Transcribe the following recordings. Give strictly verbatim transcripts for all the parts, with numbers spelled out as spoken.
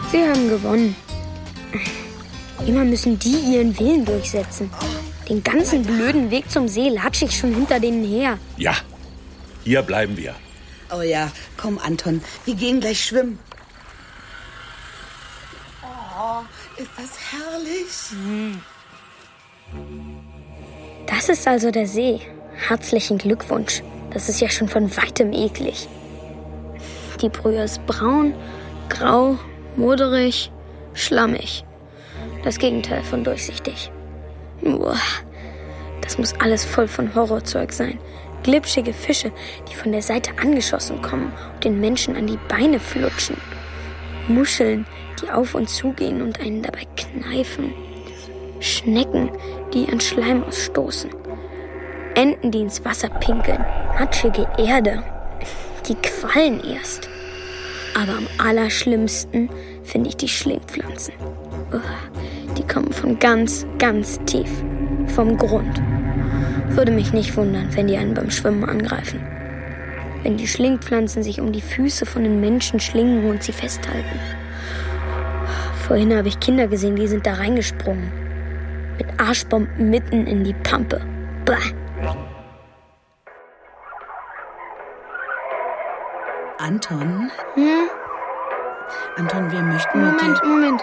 Sie haben gewonnen. Immer müssen die ihren Willen durchsetzen. Den ganzen blöden Weg zum See latsche ich schon hinter denen her. Ja, hier bleiben wir. Oh ja, komm Anton, wir gehen gleich schwimmen. Oh, ist das herrlich. Das ist also der See. Herzlichen Glückwunsch. Das ist ja schon von weitem eklig. Die Brühe ist braun, grau, moderig, schlammig. Das Gegenteil von durchsichtig. Uah, das muss alles voll von Horrorzeug sein. Glitschige Fische, die von der Seite angeschossen kommen und den Menschen an die Beine flutschen. Muscheln, die auf und zugehen und einen dabei kneifen. Schnecken, die ihren Schleim ausstoßen. Enten, die ins Wasser pinkeln. Matschige Erde. Die quallen erst. Aber am allerschlimmsten finde ich die Schlingpflanzen. Die kommen von ganz, ganz tief. Vom Grund. Würde mich nicht wundern, wenn die einen beim Schwimmen angreifen. Wenn die Schlingpflanzen sich um die Füße von den Menschen schlingen und sie festhalten. Vorhin habe ich Kinder gesehen, die sind da reingesprungen. Mit Arschbomben mitten in die Pampe. Bah. Anton? Hm? Anton, wir möchten... Moment, Moment.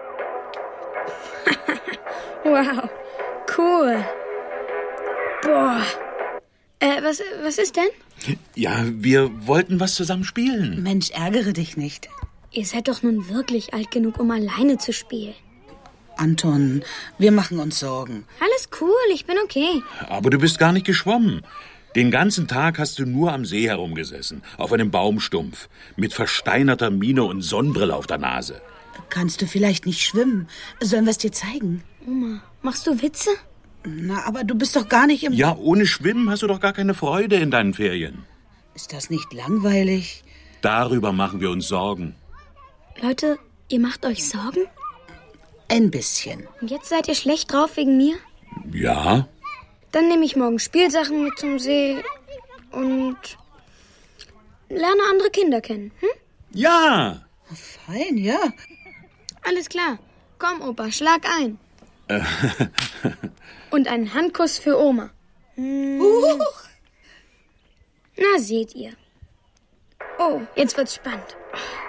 Wow, cool. Boah. Äh, was, was ist denn? Ja, wir wollten was zusammen spielen. Mensch, ärgere dich nicht. Ihr seid doch nun wirklich alt genug, um alleine zu spielen. Anton, wir machen uns Sorgen. Alles cool, ich bin okay. Aber du bist gar nicht geschwommen. Den ganzen Tag hast du nur am See herumgesessen, auf einem Baumstumpf, mit versteinerter Miene und Sonnenbrille auf der Nase. Kannst du vielleicht nicht schwimmen? Sollen wir es dir zeigen? Oma, machst du Witze? Na, aber du bist doch gar nicht im... Ja, ohne Schwimmen hast du doch gar keine Freude in deinen Ferien. Ist das nicht langweilig? Darüber machen wir uns Sorgen. Leute, ihr macht euch Sorgen? Ein bisschen. Und jetzt seid ihr schlecht drauf wegen mir? Ja. Dann nehme ich morgen Spielsachen mit zum See und lerne andere Kinder kennen. Hm? Ja. Fein, ja. Alles klar. Komm, Opa, schlag ein. Und einen Handkuss für Oma. Hm. Na, seht ihr. Oh, jetzt wird's spannend.